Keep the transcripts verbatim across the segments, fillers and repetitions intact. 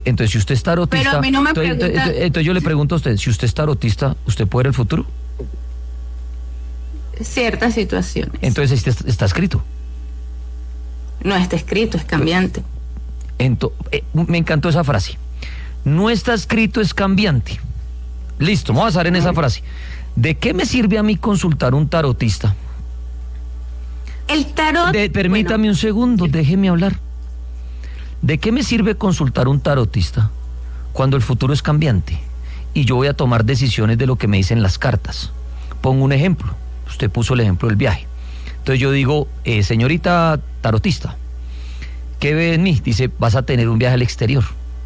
Entonces, si usted es tarotista, Pero a mí no me entonces, pregunta... entonces, entonces yo le pregunto a usted, si usted es tarotista, ¿usted puede ver el futuro? Ciertas situaciones. Entonces está, está escrito. No está escrito, es cambiante. Ento, eh, me encantó esa frase. No está escrito, es cambiante. Listo, vamos a basar en esa frase. ¿De qué me sirve a mí consultar un tarotista? El tarot... De, permítame bueno. un segundo, déjeme hablar. ¿De qué me sirve consultar un tarotista cuando el futuro es cambiante y yo voy a tomar decisiones de lo que me dicen las cartas? Pongo un ejemplo. Usted puso el ejemplo del viaje. Entonces yo digo, eh, señorita tarotista, ¿qué ve en mí? Dice, vas a tener un viaje al exterior.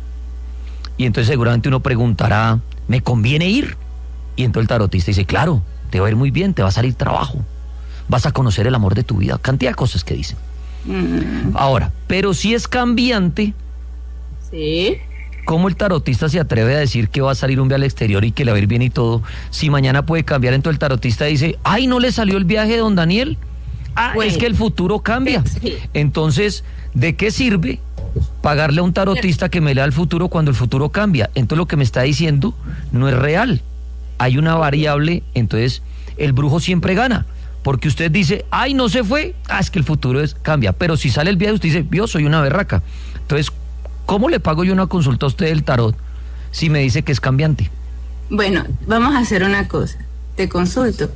Y entonces seguramente uno preguntará, ¿me conviene ir? Y entonces el tarotista dice, claro, te va a ir muy bien, te va a salir trabajo, vas a conocer el amor de tu vida, cantidad de cosas que dicen. Mm. Ahora, pero si es cambiante, sí. ¿Cómo el tarotista se atreve a decir que va a salir un viaje al exterior y que le va a ir bien y todo? Si mañana puede cambiar, entonces el tarotista dice, ay, ¿no le salió el viaje de don Daniel? Ah, bueno, es que el futuro cambia. Sí. Entonces, ¿de qué sirve pagarle a un tarotista que me lea el futuro cuando el futuro cambia? Entonces lo que me está diciendo no es real. Hay una variable, entonces el brujo siempre gana. Porque usted dice, ay, no se fue, ah, es que el futuro es, cambia. Pero si sale el viaje, usted dice, yo soy una berraca. Entonces, ¿cómo le pago yo una consulta a usted del tarot si me dice que es cambiante? Bueno, vamos a hacer una cosa. Te consulto.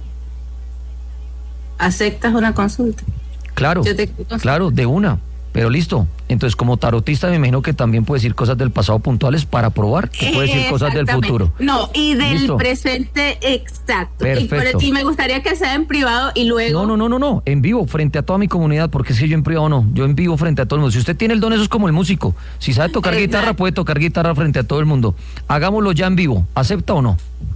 ¿Aceptas una consulta? Claro, claro, de una. Pero listo. Entonces, como tarotista, me imagino que también puede decir cosas del pasado puntuales para probar que puede decir cosas del futuro. No, y del ¿listo? Presente exacto. Perfecto. Y, y me gustaría que sea en privado y luego... No, no, no, no, no, en vivo, frente a toda mi comunidad, porque es que yo en privado no, yo en vivo frente a todo el mundo. Si usted tiene el don, eso es como el músico. Si sabe tocar exacto. guitarra, puede tocar guitarra frente a todo el mundo. Hagámoslo ya en vivo. ¿Acepta o no?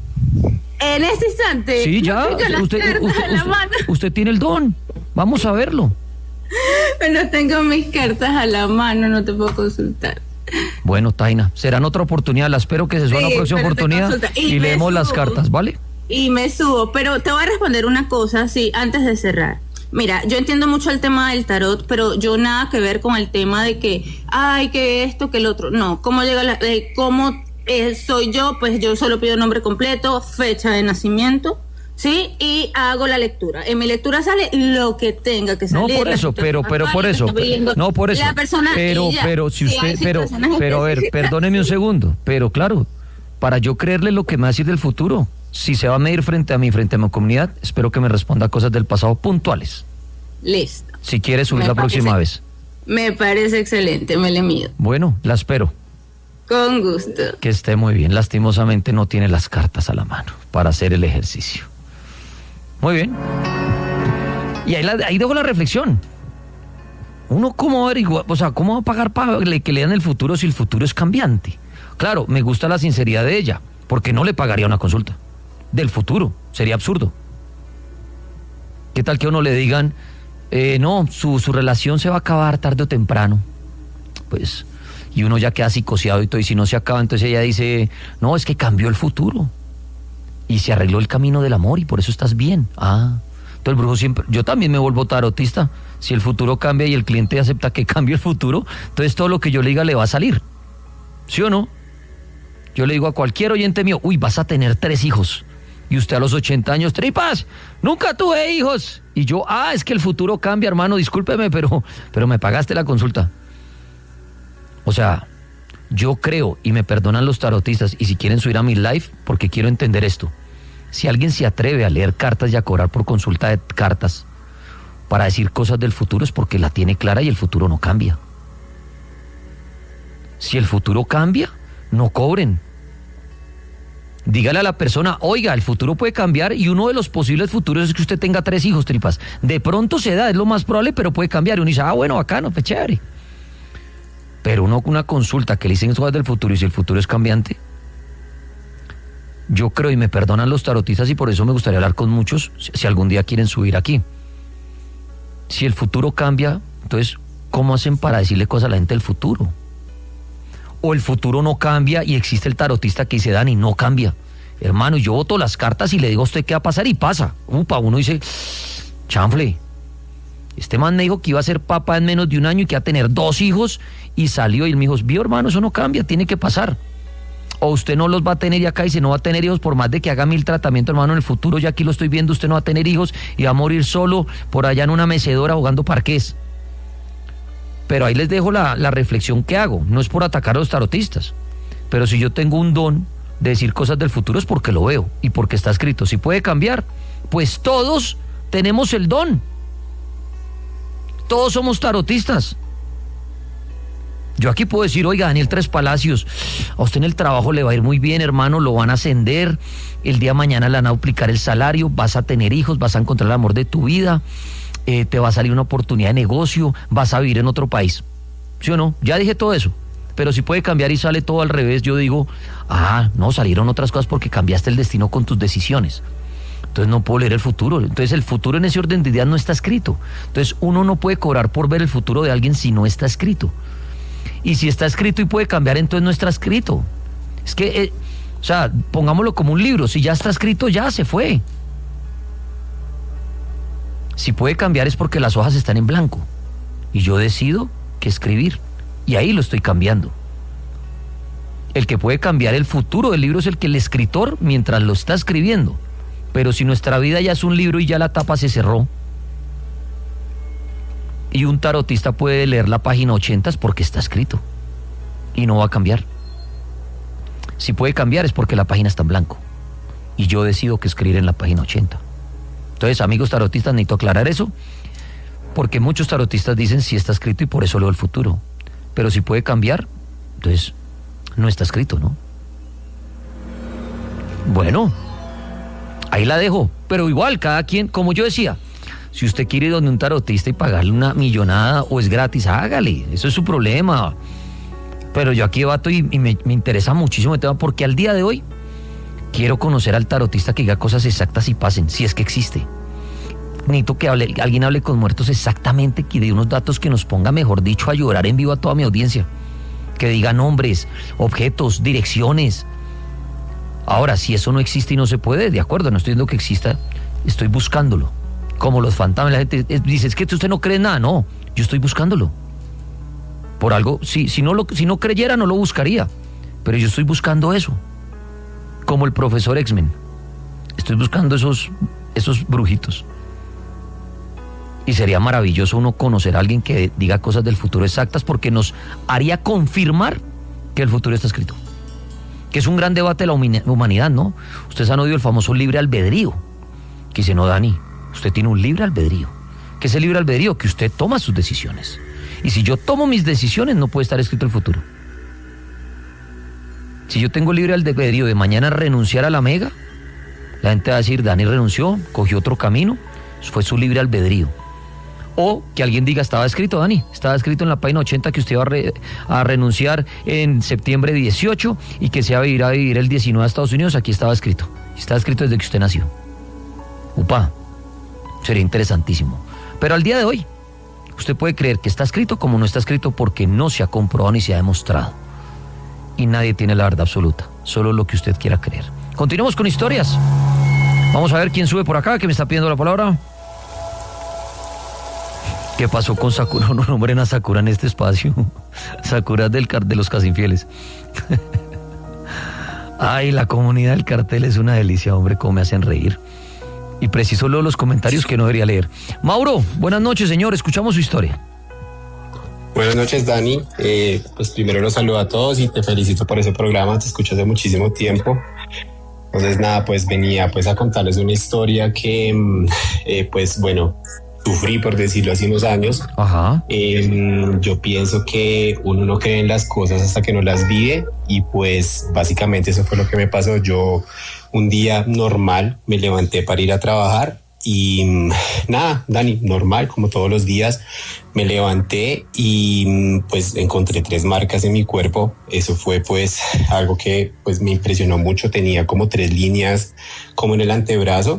En este instante. Sí, ya. Usted, usted, usted, usted tiene el don. Vamos a verlo. No tengo mis cartas a la mano, no te puedo consultar. Bueno, Taina, será en otra oportunidad, la espero que se suba sí, una próxima oportunidad y, y leemos subo, las cartas, ¿vale? Y me subo, pero te voy a responder una cosa, sí, antes de cerrar. Mira, yo entiendo mucho el tema del tarot, pero yo nada que ver con el tema de que, ay, que esto, que el otro. No, cómo llega la, eh, cómo eh, soy yo, pues yo solo pido nombre completo, fecha de nacimiento. Sí, y hago la lectura. En mi lectura sale lo que tenga que salir. No por eso, pero, pero por eso, no por eso. La persona pero, pero si usted, pero, pero a ver, perdóneme un segundo, pero claro, para yo creerle lo que me va a decir del futuro, si se va a medir frente a mí, frente a mi comunidad, espero que me responda cosas del pasado puntuales. Listo. Si quiere subir la próxima vez. Me parece excelente, me le mido. Bueno, la espero. Con gusto. Que esté muy bien. Lastimosamente no tiene las cartas a la mano para hacer el ejercicio. Muy bien. Y ahí, la, ahí dejo la reflexión. Uno cómo averigua, o sea, cómo va a pagar para que le dan el futuro si el futuro es cambiante. Claro, me gusta la sinceridad de ella, porque no le pagaría una consulta del futuro, sería absurdo. ¿Qué tal que a uno le digan, eh, no, su, su relación se va a acabar tarde o temprano? Pues, y uno ya queda psicoseado y todo, y si no se acaba, entonces ella dice, no, es que cambió el futuro. Y se arregló el camino del amor y por eso estás bien. Ah, entonces el brujo siempre... Yo también me vuelvo tarotista. Si el futuro cambia y el cliente acepta que cambie el futuro, entonces todo lo que yo le diga le va a salir. ¿Sí o no? Yo le digo a cualquier oyente mío, uy, vas a tener tres hijos. Y usted a los ochenta años, tripas, nunca tuve hijos. Y yo, ah, es que el futuro cambia, hermano, discúlpeme, pero, pero me pagaste la consulta. O sea... Yo creo, y me perdonan los tarotistas, y si quieren subir a mi live, porque quiero entender esto. Si alguien se atreve a leer cartas y a cobrar por consulta de cartas para decir cosas del futuro, es porque la tiene clara y el futuro no cambia. Si el futuro cambia, no cobren. Dígale a la persona, oiga, el futuro puede cambiar y uno de los posibles futuros es que usted tenga tres hijos, tripas. De pronto se da, es lo más probable, pero puede cambiar. Y uno dice, ah, bueno, bacano, pues chévere. Pero uno con una consulta que le dicen cosas del futuro y si el futuro es cambiante, yo creo, y me perdonan los tarotistas y por eso me gustaría hablar con muchos, si algún día quieren subir aquí. Si el futuro cambia, entonces, ¿cómo hacen para decirle cosas a la gente del futuro? O el futuro no cambia y existe el tarotista que dice, Dani, no cambia. Hermano, yo boto las cartas y le digo a usted qué va a pasar y pasa. Upa, uno dice, chanfle. Este man me dijo que iba a ser papá en menos de un año y que iba a tener dos hijos y salió y él me dijo, vio hermano, eso no cambia, tiene que pasar. O usted no los va a tener y acá dice no va a tener hijos por más de que haga mil tratamientos, hermano, en el futuro ya aquí lo estoy viendo, usted no va a tener hijos y va a morir solo por allá en una mecedora jugando parqués. Pero ahí les dejo la, la reflexión que hago, no es por atacar a los tarotistas, pero si yo tengo un don de decir cosas del futuro es porque lo veo y porque está escrito. Si puede cambiar, pues todos tenemos el don. Todos somos tarotistas. Yo aquí puedo decir, oiga, Daniel Tres Palacios, a usted en el trabajo le va a ir muy bien, hermano, lo van a ascender, el día de mañana le van a duplicar el salario, vas a tener hijos, vas a encontrar el amor de tu vida, eh, te va a salir una oportunidad de negocio, vas a vivir en otro país. ¿Sí o no? Ya dije todo eso. Pero si puede cambiar y sale todo al revés, yo digo, ah, no, salieron otras cosas porque cambiaste el destino con tus decisiones. Entonces no puedo leer el futuro. Entonces el futuro en ese orden de ideas no está escrito. Entonces uno no puede cobrar por ver el futuro de alguien si no está escrito. Y si está escrito y puede cambiar, entonces no está escrito. Es que, eh, o sea, pongámoslo como un libro. Si ya está escrito, ya se fue. Si puede cambiar es porque las hojas están en blanco. Y yo decido qué escribir. Y ahí lo estoy cambiando. El que puede cambiar el futuro del libro es el que el escritor mientras lo está escribiendo. Pero si nuestra vida ya es un libro y ya la tapa se cerró, y un tarotista puede leer la página ochenta es porque está escrito y no va a cambiar. Si puede cambiar es porque la página está en blanco y yo decido que escribir en la página ochenta. Entonces, amigos tarotistas, necesito aclarar eso porque muchos tarotistas dicen si está escrito y por eso leo el futuro. Pero si puede cambiar, entonces no está escrito, ¿no? Bueno, ahí la dejo, pero igual, cada quien, como yo decía, si usted quiere ir donde un tarotista y pagarle una millonada o es gratis, hágale, eso es su problema. Pero yo aquí debato y, y me, me interesa muchísimo el tema porque al día de hoy quiero conocer al tarotista que diga cosas exactas y pasen, si es que existe. Necesito que hable, alguien hable con muertos exactamente, que dé unos datos que nos ponga, mejor dicho, a llorar en vivo a toda mi audiencia. Que diga nombres, objetos, direcciones. Ahora, si eso no existe y no se puede, de acuerdo, no estoy diciendo que exista, estoy buscándolo. Como los fantasmas, la gente dice, es que usted no cree en nada. No, yo estoy buscándolo. Por algo, si, si, no lo, si no creyera, no lo buscaría. Pero yo estoy buscando eso. Como el profesor X-Men. Estoy buscando esos, esos brujitos. Y sería maravilloso uno conocer a alguien que diga cosas del futuro exactas porque nos haría confirmar que el futuro está escrito. Que es un gran debate de la humanidad, ¿no? Ustedes han oído el famoso libre albedrío. Que dice, no, Dani, usted tiene un libre albedrío. ¿Qué es el libre albedrío? Que usted toma sus decisiones. Y si yo tomo mis decisiones, no puede estar escrito el futuro. Si yo tengo libre albedrío de mañana renunciar a la mega, la gente va a decir, Dani renunció, cogió otro camino, fue su libre albedrío. O que alguien diga, estaba escrito, Dani, estaba escrito en la página ochenta que usted va a, re, a renunciar en septiembre dieciocho y que se va a ir a vivir el diecinueve a Estados Unidos, aquí estaba escrito. Estaba escrito desde que usted nació. Upa, sería interesantísimo. Pero al día de hoy, usted puede creer que está escrito como no está escrito porque no se ha comprobado ni se ha demostrado. Y nadie tiene la verdad absoluta, solo lo que usted quiera creer. Continuemos con historias. Vamos a ver quién sube por acá, que me está pidiendo la palabra. ¿Qué pasó con Sakura? No nombren a Sakura en este espacio. Sakura del car- de los casi infieles. Ay, la comunidad del cartel es una delicia, hombre, cómo me hacen reír. Y preciso leo los comentarios que no debería leer. Mauro, buenas noches, señor, escuchamos su historia. Buenas noches, Dani. Eh, pues primero los saludo a todos y te felicito por ese programa, te escucho hace muchísimo tiempo. Entonces nada, pues venía pues a contarles una historia que, eh, pues bueno, sufrí, por decirlo, hace unos años. Ajá. Eh, yo pienso que uno no cree en las cosas hasta que no las vive y pues básicamente eso fue lo que me pasó. Yo un día normal me levanté para ir a trabajar y nada, Dani, normal, como todos los días, me levanté y pues encontré tres marcas en mi cuerpo. Eso fue pues algo que pues me impresionó mucho. Tenía como tres líneas como en el antebrazo.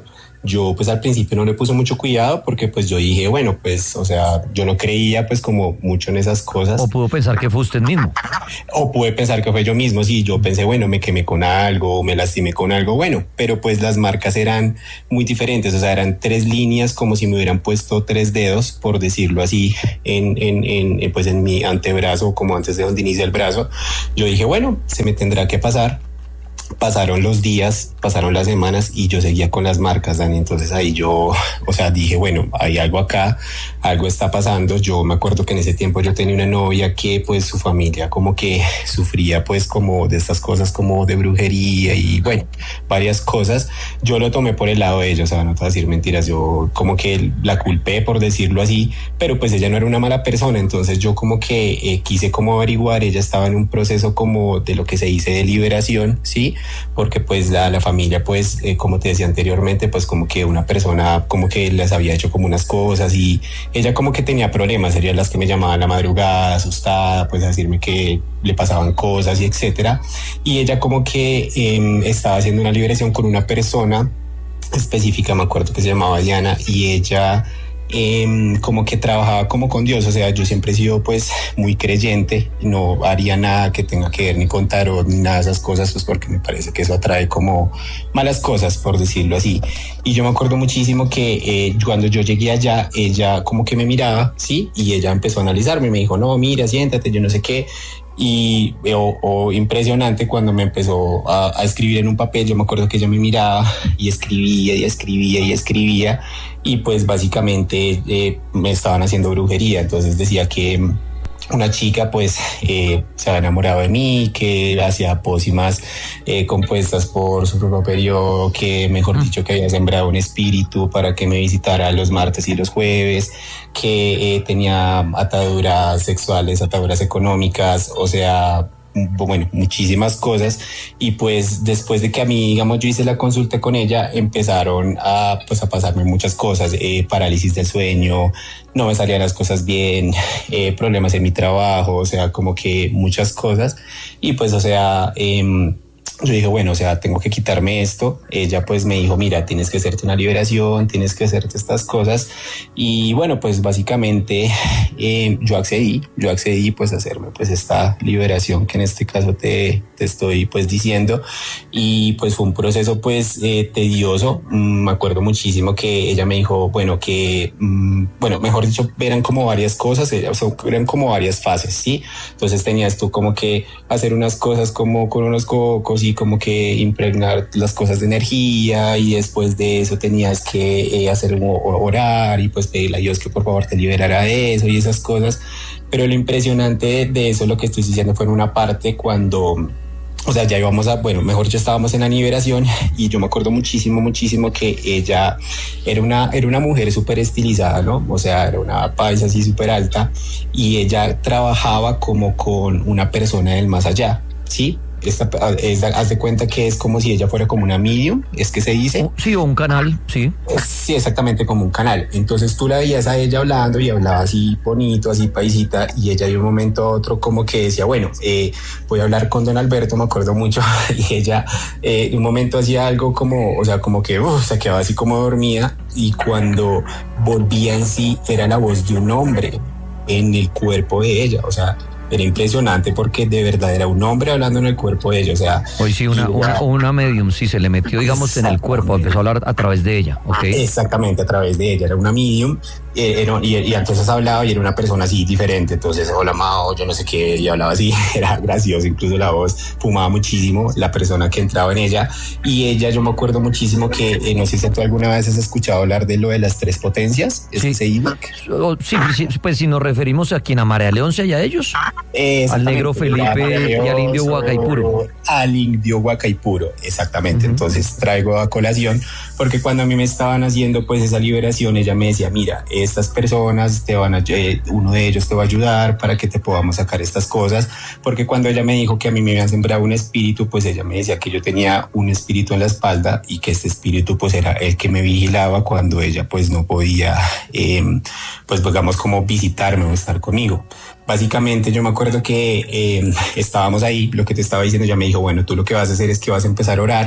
yo pues al principio no le puse mucho cuidado porque pues yo dije, bueno, pues, o sea, yo no creía pues como mucho en esas cosas. O pudo pensar que fue usted mismo. O pude pensar que fue yo mismo, sí, yo pensé, bueno, me quemé con algo, me lastimé con algo, bueno, pero pues las marcas eran muy diferentes, o sea, eran tres líneas como si me hubieran puesto tres dedos, por decirlo así, en, en, en pues en mi antebrazo, como antes de donde inicia el brazo. Yo dije, bueno, se me tendrá que pasar. Pasaron los días, pasaron las semanas y yo seguía con las marcas, Dani. Entonces ahí yo, o sea, dije, bueno, hay algo acá, algo está pasando. Yo me acuerdo que en ese tiempo yo tenía una novia que pues su familia como que sufría pues como de estas cosas como de brujería y bueno, varias cosas. Yo lo tomé por el lado de ellos, o sea, no te voy a decir mentiras, yo como que la culpé por decirlo así, pero pues ella no era una mala persona. Entonces yo como que eh, quise como averiguar, ella estaba en un proceso como de lo que se dice de liberación, ¿sí? Porque pues la, la familia pues eh, como te decía anteriormente pues como que una persona como que les había hecho como unas cosas y ella como que tenía problemas, serían las que me llamaban a la madrugada asustada pues a decirme que le pasaban cosas y etcétera, y ella como que eh, estaba haciendo una liberación con una persona específica, me acuerdo que se llamaba Diana, y ella Eh, como que trabajaba como con Dios. O sea, yo siempre he sido pues muy creyente, no haría nada que tenga que ver ni con tarot ni nada de esas cosas, pues porque me parece que eso atrae como malas cosas, por decirlo así. Y yo me acuerdo muchísimo que eh, cuando yo llegué allá, ella como que me miraba, sí, y ella empezó a analizarme, me dijo, no, mira, siéntate, yo no sé qué. Y o, o impresionante cuando me empezó a, a escribir en un papel. Yo me acuerdo que ella me miraba y escribía y escribía y escribía y pues básicamente eh, me estaban haciendo brujería. Entonces decía que una chica pues eh, se había enamorado de mí, que hacía pócimas eh, compuestas por su propio periodo, que mejor dicho que había sembrado un espíritu para que me visitara los martes y los jueves, que eh, tenía ataduras sexuales, ataduras económicas, o sea, bueno, muchísimas cosas. Y pues después de que a mí, digamos, yo hice la consulta con ella, empezaron a, pues, a pasarme muchas cosas, eh, parálisis del sueño, no me salían las cosas bien, eh, problemas en mi trabajo, o sea, como que muchas cosas. Y pues, o sea, eh, yo dije, bueno, o sea, tengo que quitarme esto. Ella pues me dijo, mira, tienes que hacerte una liberación, tienes que hacerte estas cosas. Y bueno, pues básicamente eh, yo accedí, yo accedí pues a hacerme pues esta liberación que en este caso te, te estoy pues diciendo. Y pues fue un proceso pues eh, tedioso. Mm, me acuerdo muchísimo que ella me dijo, bueno, que, mm, bueno, mejor dicho, eran como varias cosas, o sea, eran como varias fases, ¿sí? Entonces tenías tú como que hacer unas cosas como con unos cocos y como que impregnar las cosas de energía, y después de eso tenías que eh, hacer un orar y pues pedirle a Dios que por favor te liberara de eso y esas cosas. Pero lo impresionante de eso, lo que estoy diciendo, fue en una parte cuando, o sea, ya íbamos a, bueno, mejor ya estábamos en la liberación, y yo me acuerdo muchísimo, muchísimo que ella era una, era una mujer súper estilizada, ¿no? O sea, era una paisa así súper alta, y ella trabajaba como con una persona del más allá, ¿sí? Esta, esta, haz de cuenta que es como si ella fuera como una medium, es que se dice. Sí, o un canal, sí. Sí, exactamente, como un canal. Entonces tú la veías a ella hablando y hablaba así bonito, así paisita, y ella de un momento a otro como que decía, bueno, eh, voy a hablar con don Alberto, me acuerdo mucho, y ella eh, de un momento hacía algo como, o sea, como que uh, se quedaba así como dormida, y cuando volvía en sí era la voz de un hombre en el cuerpo de ella, o sea, era impresionante porque de verdad era un hombre hablando en el cuerpo de ella, o sea... Hoy sí, una, una, una medium, sí, se le metió, digamos, en el cuerpo, empezó a hablar a través de ella, ¿ok? Exactamente, a través de ella, era una medium, eh, era, y, y entonces hablaba y era una persona así diferente, entonces, hola Mao, yo no sé qué, y hablaba así, era gracioso, incluso la voz, fumaba muchísimo la persona que entraba en ella, y ella, yo me acuerdo muchísimo que, eh, no sé si tú alguna vez has escuchado hablar de lo de las tres potencias, ¿es sí. sí, sí, sí, pues si nos referimos a quien, a María Leonce y a ellos, al negro Felipe y al indio Huacaipuro. Al indio Huacaipuro, exactamente. Uh-huh. Entonces traigo a colación, porque cuando a mí me estaban haciendo pues esa liberación, ella me decía, mira, estas personas te van a, eh, uno de ellos te va a ayudar para que te podamos sacar estas cosas, porque cuando ella me dijo que a mí me habían sembrado un espíritu, pues ella me decía que yo tenía un espíritu en la espalda, y que este espíritu pues era el que me vigilaba cuando ella pues no podía, eh, pues digamos como visitarme o estar conmigo. Básicamente yo me acuerdo que eh, estábamos ahí, lo que te estaba diciendo, ella me dijo, bueno, tú lo que vas a hacer es que vas a empezar a orar,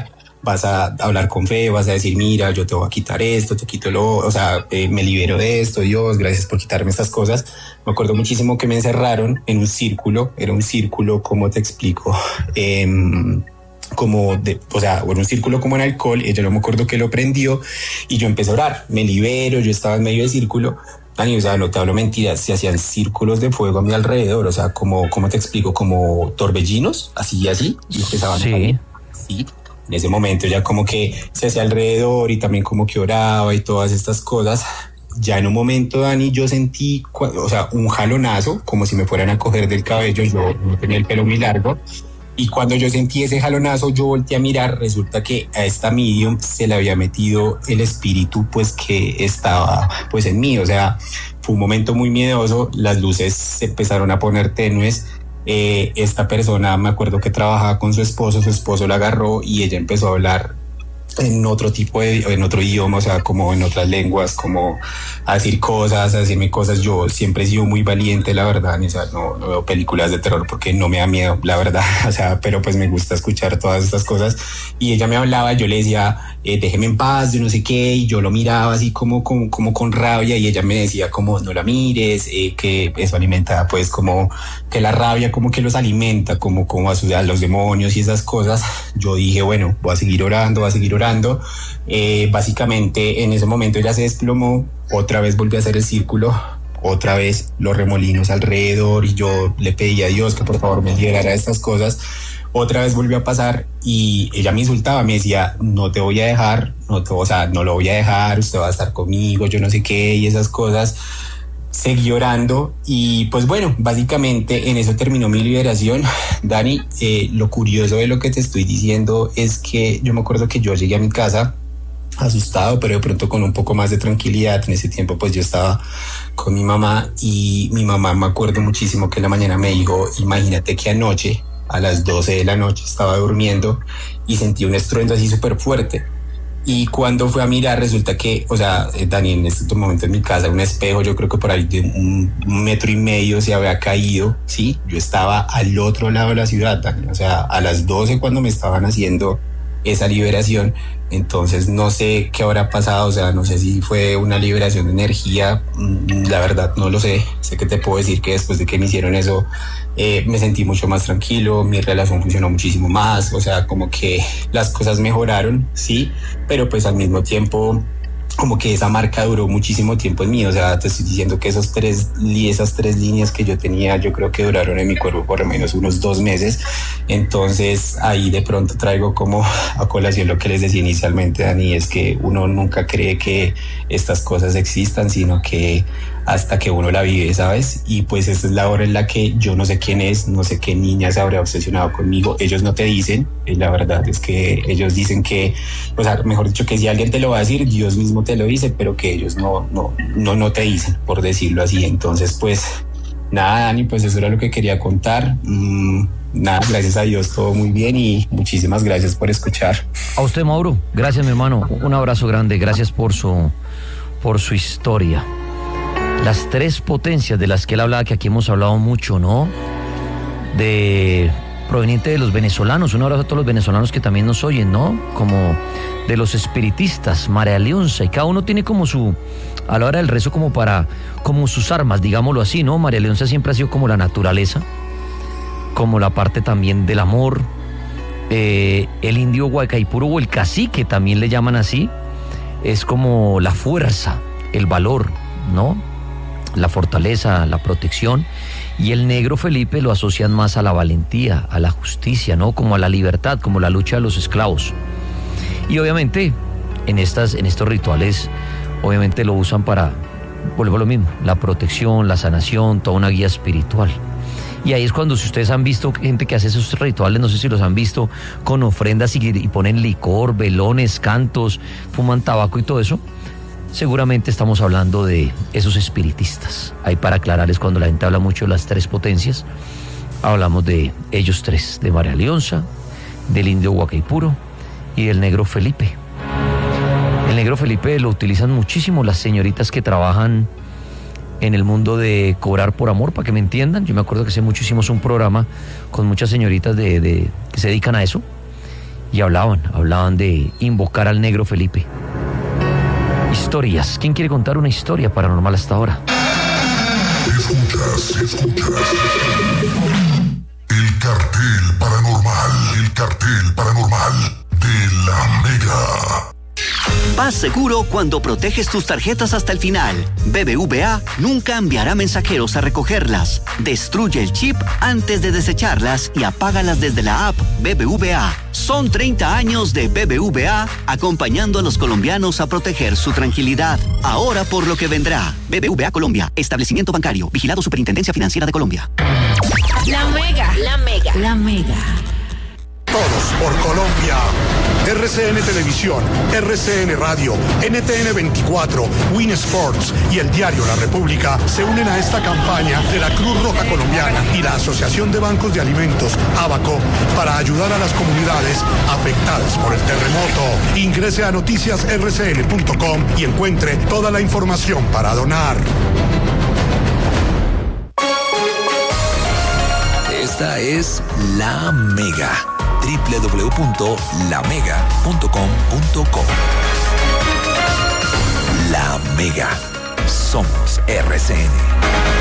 vas a hablar con fe, vas a decir, mira, yo te voy a quitar esto, te quito lo, o sea, eh, me libero de esto, Dios, gracias por quitarme estas cosas. Me acuerdo muchísimo que me encerraron en un círculo, era un círculo, ¿cómo te explico? Eh, como de, o sea, era un círculo como en alcohol, ella no me acuerdo que lo prendió y yo empecé a orar, me libero, yo estaba en medio del círculo. Dani, o sea, no te hablo mentiras, se hacían círculos de fuego a mi alrededor, o sea, como, ¿cómo te explico? Como torbellinos, así y así, y empezaban sí. a salir, sí. En ese momento ya como que se hacía alrededor y también como que oraba y todas estas cosas. Ya en un momento, Dani, yo sentí, o sea, un jalonazo, como si me fueran a coger del cabello, yo no tenía el pelo muy largo. Y cuando yo sentí ese jalonazo, yo volteé a mirar, resulta que a esta medium se le había metido el espíritu pues que estaba pues en mí, o sea, fue un momento muy miedoso, las luces se empezaron a poner tenues, eh, esta persona me acuerdo que trabajaba con su esposo, su esposo la agarró y ella empezó a hablar en otro tipo de, en otro idioma, o sea, como en otras lenguas, como a decir cosas, a decirme cosas. Yo siempre he sido muy valiente, la verdad, o sea, no, no veo películas de terror porque no me da miedo, la verdad, o sea, pero pues me gusta escuchar todas estas cosas. Y ella me hablaba, yo le decía, eh, déjeme en paz, yo no sé qué, y yo lo miraba así como, como, como con rabia, y ella me decía como, no la mires, eh, que eso alimenta, pues como que la rabia como que los alimenta, como, como a, sus, a los demonios y esas cosas. Yo dije, bueno, voy a seguir orando, voy a seguir orando. Eh, básicamente en ese momento ella se desplomó, otra vez volví a hacer el círculo, otra vez los remolinos alrededor y yo le pedí a Dios que por favor me liberara de estas cosas. Otra vez volvió a pasar y ella me insultaba, me decía, no te voy a dejar, no te, o sea, no lo voy a dejar, usted va a estar conmigo, yo no sé qué y esas cosas. Seguí orando y pues bueno, básicamente en eso terminó mi liberación. Dani, eh, lo curioso de lo que te estoy diciendo es que yo me acuerdo que yo llegué a mi casa asustado, pero de pronto con un poco más de tranquilidad. En ese tiempo pues yo estaba con mi mamá y mi mamá me acuerdo muchísimo que en la mañana me dijo, imagínate que anoche a las doce de la noche estaba durmiendo y sentí un estruendo así súper fuerte. Y cuando fui a mirar, resulta que, o sea, Dani, en este momento en mi casa, un espejo, yo creo que por ahí de un, un metro y medio se había caído, ¿sí? Yo estaba al otro lado de la ciudad, Dani, o sea, a las doce cuando me estaban haciendo esa liberación. Entonces no sé qué habrá pasado, o sea, no sé si fue una liberación de energía, la verdad no lo sé. Sé que te puedo decir que después de que me hicieron eso, eh, me sentí mucho más tranquilo, mi relación funcionó muchísimo más, o sea, como que las cosas mejoraron, sí, pero pues al mismo tiempo como que esa marca duró muchísimo tiempo en mí, o sea, te estoy diciendo que esos tres, esas tres líneas que yo tenía, yo creo que duraron en mi cuerpo por lo menos unos dos meses. Entonces ahí de pronto traigo como a colación lo que les decía inicialmente, Dani, es que uno nunca cree que estas cosas existan, sino que hasta que uno la vive, ¿sabes? Y pues esta es la hora en la que yo no sé quién es, no sé qué niña se habrá obsesionado conmigo. Ellos no te dicen, y la verdad es que ellos dicen que, o sea, mejor dicho, que si alguien te lo va a decir, Dios mismo te lo dice, pero que ellos no, no, no, no te dicen, por decirlo así. Entonces, pues, nada, Dani, pues eso era lo que quería contar. Mm, nada, gracias a Dios, todo muy bien y muchísimas gracias por escuchar. A usted, Mauro, gracias, mi hermano. Un abrazo grande, gracias por su, por su historia. Las tres potencias de las que él hablaba, que aquí hemos hablado mucho, ¿no? De proveniente de los venezolanos. Un abrazo a todos los venezolanos que también nos oyen, ¿no? Como de los espiritistas, María Leonza, y cada uno tiene como su, a la hora del rezo, como para, como sus armas, digámoslo así, ¿no? María Leonza siempre ha sido como la naturaleza, como la parte también del amor. Eh, el indio Guaycaipuro o el cacique, también le llaman así, es como la fuerza, el valor, ¿no? La fortaleza, la protección. Y el negro Felipe lo asocian más a la valentía, a la justicia, ¿no? Como a la libertad, como la lucha de los esclavos. Y obviamente en, estas, en estos rituales, obviamente lo usan para, vuelvo a lo mismo, la protección, la sanación, toda una guía espiritual. Y ahí es cuando, si ustedes han visto gente que hace esos rituales, no sé si los han visto, con ofrendas y, y ponen licor, velones, cantos, fuman tabaco y todo eso, seguramente estamos hablando de esos espiritistas. Ahí para aclararles, cuando la gente habla mucho de las tres potencias, hablamos de ellos tres, de María Leonza, del indio Guaycaipuro y del negro Felipe. El negro Felipe lo utilizan muchísimo las señoritas que trabajan en el mundo de cobrar por amor, para que me entiendan. Yo me acuerdo que hace mucho hicimos un programa con muchas señoritas de, de, que se dedican a eso, y hablaban, hablaban de invocar al negro Felipe. Historias. ¿Quién quiere contar una historia paranormal hasta ahora? Escuchas, escuchas. El cartel paranormal, el cartel paranormal de la Mega. Vas seguro cuando proteges tus tarjetas hasta el final. B B V A nunca enviará mensajeros a recogerlas. Destruye el chip antes de desecharlas y apágalas desde la app B B V A. Son treinta años de B B V A acompañando a los colombianos a proteger su tranquilidad. Ahora por lo que vendrá. B B V A Colombia, establecimiento bancario, vigilado Superintendencia Financiera de Colombia. La Mega, la Mega, la Mega. Todos por Colombia. R C N Televisión, R C N Radio, N T N veinticuatro, Win Sports y el diario La República se unen a esta campaña de la Cruz Roja Colombiana y la Asociación de Bancos de Alimentos, ABACO, para ayudar a las comunidades afectadas por el terremoto. Ingrese a noticias r c n punto com y encuentre toda la información para donar. Esta es La Mega. doble u doble u doble u punto la mega punto com punto co. La Mega. Somos R C N.